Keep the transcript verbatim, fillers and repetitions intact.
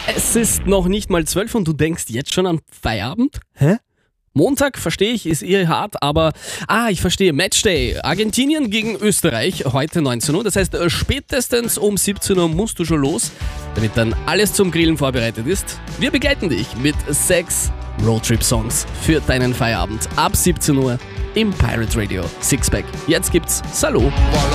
Es ist noch nicht mal zwölf und du denkst jetzt schon an Feierabend? Hä? Montag, verstehe ich, ist eher hart, aber ah, ich verstehe. Matchday. Argentinien gegen Österreich, heute neunzehn Uhr. Das heißt, spätestens um siebzehn Uhr musst du schon los, damit dann alles zum Grillen vorbereitet ist. Wir begleiten dich mit sechs Roadtrip-Songs für deinen Feierabend ab siebzehn Uhr im Pirate Radio Sixpack. Jetzt gibt's Salo.